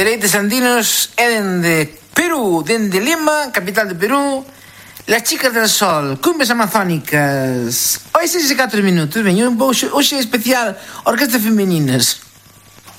Deleites andinos e dende Perú, dende Lima, capital de Perú, Las Chicas del Sol, cumbias amazónicas. Hoxe 4 minutos, veño hoxe especial Orquestas Femeninas.